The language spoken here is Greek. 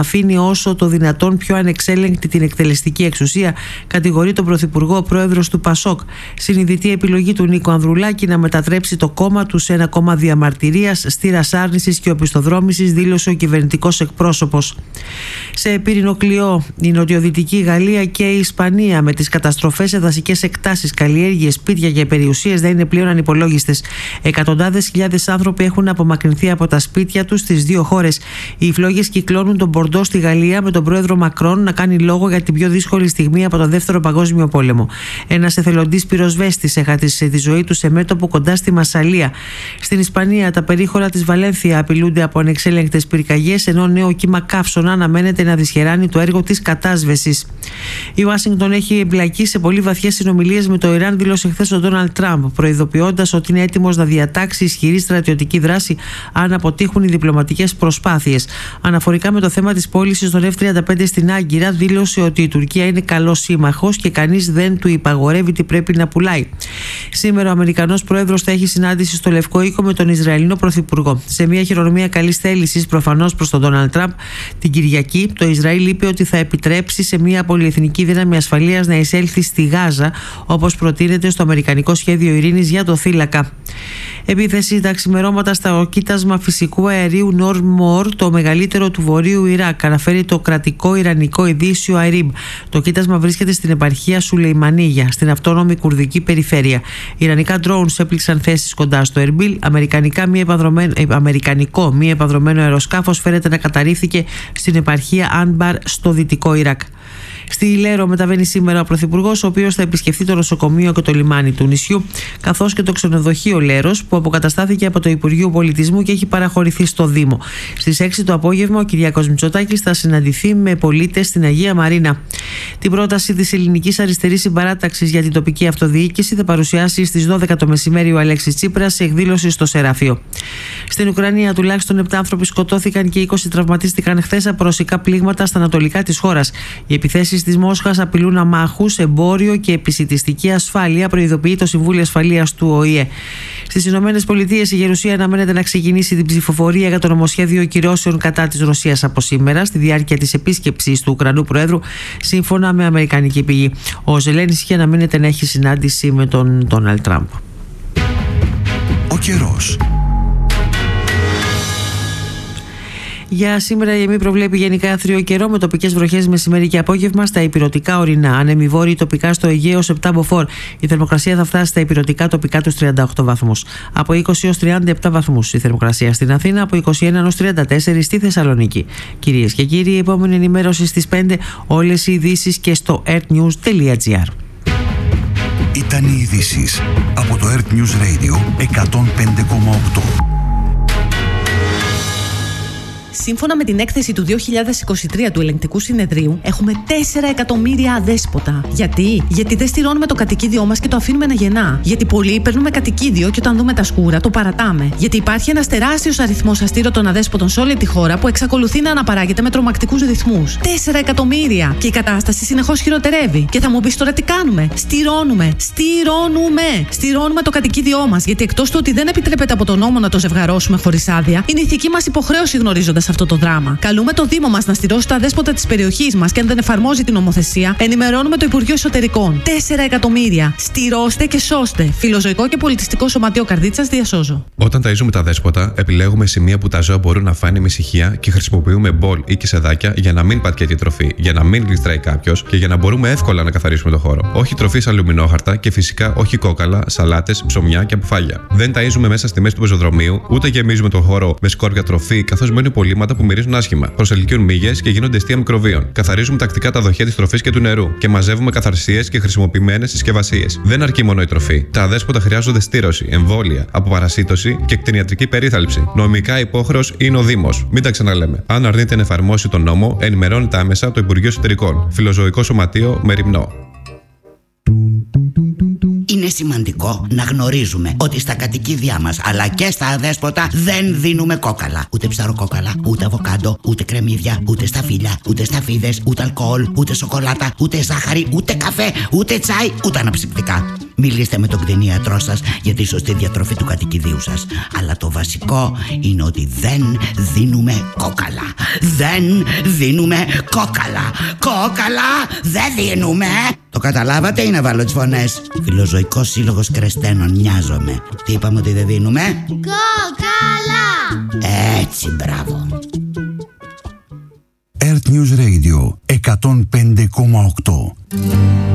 αφήνει όσο το δυνατόν πιο ανεξέλεγκτη την εκτελεστική εξουσία, κατηγορεί τον Πρωθυπουργό ο πρόεδρος του ΠΑΣΟΚ. Συνειδητή επιλογή του Νίκο Ανδρουλάκη να μετατρέψει το κόμμα του σε ένα κόμμα διαμαρτυρίας, στήρας άρνησης και οπισθοδρόμησης, δήλωσε ο κυβερνητικός εκπρόσωπος. Σε πύρινο κλειό, η νοτιοδυτική Γαλλία και η Ισπανία, με τις καταστροφές σε δασικές εκτάσεις, καλλιέργειες, σπίτια και περιουσίες, δεν είναι πλέον ανυπολόγιστες. Εκατοντάδες χιλιάδες άνθρωποι έχουν απομακρυνθεί από τα σπίτια τους στις δύο χώρες. Οι φλόγες κυκλώνουν τον Μπορντό στη Γαλλία, με τον πρόεδρο Μακρόν να κάνει λόγο για την πιο δύσκολη στιγμή από τον Δεύτερο Παγκόσμιο Πόλεμο. Ένας εθελοντής πυροσβέστης έχασε τη ζωή του σε μέτωπο κοντά στη Μασσαλία. Στην Ισπανία, τα περίχωρα της Βαλένθια απειλούνται από ανεξέλεγκτες πυρκαγιές, ενώ νέο κύμα καύσωνα αναμένεται να δυσχεράνει το έργο της κατάσβεσης. Η Ουάσιγκτον έχει εμπλακεί σε πολύ βαθιές συνομιλίες με το Ιράν, δήλωσε χθες ο Ντόναλντ Τραμπ, προειδοποιώντας ότι είναι έτοιμος να διατάξει ισχυρή στρατιωτική δράση αν αποτύχουν οι διπλωματικές προσπάθειες. Αναφορικά με το θέμα της πώλησης των F-35 στην Άγκυρα, δήλωσε ότι η Τουρκία είναι καλός σύμμαχος και κανείς δεν του υπαγορεύει τι πρέπει να πουλάει. Σήμερα ο Αμερικανός Πρόεδρος θα έχει συνάντηση στο Λευκό Οίκο με τον Ισραηλινό Πρωθυπουργό. Σε μια χειρονομία καλής θέλησης προφανώς προς τον Ντόναλντ Τραμπ, την Κυριακή το Ισραήλ είπε ότι θα επιτρέψει σε μια πολυεθνική δύναμη ασφαλείας να εισέλθει στη Γάζα, όπως προτείνεται στο Αμερικανικό Σχέδιο Ειρήνης για το θύλακα. Επίθεση τα ξημερώματα στο κοίτασμα φυσικού αερίου Νορμόρ, το μεγαλύτερο του βορείου Ιράκ, αναφέρει το κρατικό ιρανικό ειδήσιο Αρίμπ. Το κοίτασμα βρίσκεται στην επαρχία Σουλεϊμανίγια, στην αυτόνομη κουρδική περιφέρεια. Ιρανικά drones έπληξαν θέσεις κοντά στο Ερμπίλ. Αμερικανικό μη επανδρωμένο αεροσκάφος φέρεται να καταρρίφθηκε στην επαρχία Άνμπαρ στο δυτικό Ιράκ. Στη Λέρο μεταβαίνει σήμερα ο Πρωθυπουργός, ο οποίος θα επισκεφθεί το νοσοκομείο και το λιμάνι του νησιού, καθώς και το ξενοδοχείο Λέρος, που αποκαταστάθηκε από το Υπουργείο Πολιτισμού και έχει παραχωρηθεί στο Δήμο. Στις 6 το απόγευμα, ο Κυριάκος Μητσοτάκης θα συναντηθεί με πολίτες στην Αγία Μαρίνα. Την πρόταση της Ελληνικής Αριστερής Συμπαράταξης για την τοπική αυτοδιοίκηση θα παρουσιάσει στις 12 το μεσημέρι ο Αλέξης Τσίπρας σε εκδήλωση στο Σεραφείο. Στην Ουκρανία, τουλάχιστον 7 άνθρωποι σκοτώθηκαν και 20 τραυματίστηκαν χθες από ρωσικά πλήγματα στα ανατολικά της χώρας. Οι επιθέσεις της Μόσχας απειλούν αμάχους, εμπόριο και επισιτιστική ασφάλεια, προειδοποιεί το Συμβούλιο Ασφαλείας του ΟΗΕ. Στις Ηνωμένες Πολιτείες, η Γερουσία αναμένεται να ξεκινήσει την ψηφοφορία για το νομοσχέδιο κυρώσεων κατά της Ρωσίας από σήμερα, στη διάρκεια της επίσκεψης του Ουκρανού Προέδρου, σύμφωνα με αμερικανική πηγή. Ο Ζελένσκι αναμένεται να έχει συνάντηση με τον Ντόναλντ Τραμπ. Ο καιρός. Για σήμερα η ΕΜΗ προβλέπει γενικά άθριο καιρό με τοπικές βροχές μεσημέρι και απόγευμα στα ηπειρωτικά ορεινά. Ανέμοι βόρειοι τοπικά στο Αιγαίο ως 7 μποφόρ. Η θερμοκρασία θα φτάσει στα ηπειρωτικά τοπικά τους 38 βαθμούς. Από 20 έως 37 βαθμούς η θερμοκρασία στην Αθήνα, από 21 έως 34 στη Θεσσαλονίκη. Κυρίες και κύριοι, η επόμενη ενημέρωση στις 5, όλες οι ειδήσεις και στο earthnews.gr. Ήταν οι ειδήσεις από το Earth News Radio 105,8. Σύμφωνα με την έκθεση του 2023 του Ελεγκτικού Συνεδρίου, έχουμε 4 εκατομμύρια αδέσποτα. Γιατί? Γιατί δεν στηρώνουμε το κατοικίδιό μας και το αφήνουμε να γεννά. Γιατί πολλοί παίρνουμε κατοικίδιο και όταν δούμε τα σκούρα το παρατάμε. Γιατί υπάρχει ένας τεράστιος αριθμός αστήρωτων αδέσποτων σε όλη τη χώρα που εξακολουθεί να αναπαράγεται με τρομακτικούς ρυθμούς. 4 εκατομμύρια! Και η κατάσταση συνεχώς χειροτερεύει. Και θα μου πεις τώρα τι κάνουμε? Στηρώνουμε το κατοικίδιό μας. Γιατί εκτός του ότι δεν επιτρέπεται από τον νόμο να το ζευγαρώσουμε χωρίς άδεια, είναι ηθική μας υποχρέωση γνωρίζοντας αυτό το δράμα. Καλούμε το Δήμο μας να στηρώσει τα αδέσποτα της περιοχής μας και αν δεν εφαρμόζει την νομοθεσία, ενημερώνουμε το Υπουργείο Εσωτερικών. 4 εκατομμύρια. Στηρώστε και σώστε. Φιλοζωικό και πολιτιστικό σωματείο Καρδίτσας, διασώζω. Όταν ταΐζουμε τα δέσποτα, επιλέγουμε σημεία που τα ζώα μπορούν να φάνε με ησυχία και χρησιμοποιούμε μπολ ή κισεδάκια για να μην πατιέται η τροφή, για να μην γλιστράει κάποιος και για να μπορούμε εύκολα να καθαρίσουμε το χώρο. Όχι τροφή σε αλουμινόχαρτα και φυσικά όχι κόκαλα, σαλάτες, ψωμιά και αποφάγια. Δεν ταΐζουμε μέσα στη μέση του πεζοδρομίου, ούτε γεμίζουμε τον χώρο με σκόρπια τροφή, καθώς μένουν υπολείμματα που μυρίζουν άσχημα. Προσελκύουν μύγες και γίνονται αιστεία μικροβίων. Καθαρίζουμε τακτικά τα δοχεία της τροφής και του νερού και μαζεύουμε καθαρσίες και χρησιμοποιημένες συσκευασίες. Δεν αρκεί μόνο η τροφή. Τα αδέσποτα χρειάζονται στήρωση, εμβόλια, αποπαρασίτωση και κτηνιατρική περίθαλψη. Νομικά υπόχρεος είναι ο Δήμος. Μην τα ξαναλέμε. Αν αρνείται να εφαρμόσει τον νόμο, ενημερώνεται άμεσα το Υπουργείο Εσωτερικών. Φιλοζωικό Σωματείο Μεριμνό. Είναι σημαντικό να γνωρίζουμε ότι στα κατοικίδια μας αλλά και στα αδέσποτα δεν δίνουμε κόκαλα. Ούτε ψαροκόκαλα, ούτε αβοκάντο, ούτε κρεμμύδια, ούτε σταφύλια, ούτε σταφίδες, ούτε αλκοόλ, ούτε σοκολάτα, ούτε ζάχαρη, ούτε καφέ, ούτε τσάι, ούτε αναψυκτικά. Μιλήστε με τον κτηνίατρό σας για τη σωστή διατροφή του κατοικιδίου σας. Αλλά το βασικό είναι ότι δεν δίνουμε κόκαλα. Δεν δίνουμε κόκαλα. Κόκαλα δεν δίνουμε. Το καταλάβατε ή να βάλω τις φωνές? Φιλοζωικός Σύλλογος Κρεστένων, νοιάζομαι. Τι είπαμε ότι δεν δίνουμε? Κόκαλα. Έτσι, μπράβο. Earth News Radio 105,8.